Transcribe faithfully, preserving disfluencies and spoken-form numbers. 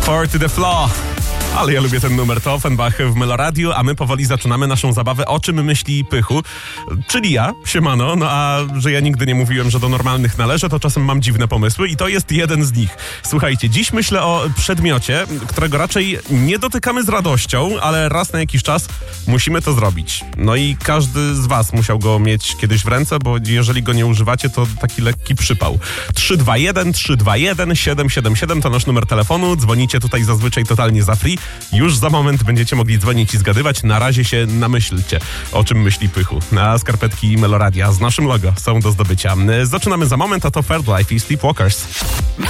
Four to the floor. Ale ja lubię ten numer, to Offenbach w Meloradiu, a my powoli zaczynamy naszą zabawę O czym myśli Pychu, czyli ja, siemano, no a że ja nigdy nie mówiłem, że do normalnych należę, to czasem mam dziwne pomysły i to jest jeden z nich. Słuchajcie, dziś myślę o przedmiocie, którego raczej nie dotykamy z radością, ale raz na jakiś czas musimy to zrobić. No i każdy z was musiał go mieć kiedyś w ręce, bo jeżeli go nie używacie, to taki lekki przypał. trzy dwa jeden, trzy dwa jeden, siedem siedem siedem to nasz numer telefonu, dzwonicie tutaj zazwyczaj totalnie za free. Już za moment będziecie mogli dzwonić i zgadywać. Na razie się namyślcie, o czym myśli Pychu. Na skarpetki Meloradia z naszym logo są do zdobycia. Zaczynamy za moment, a to Fairlife i Sleepwalkers.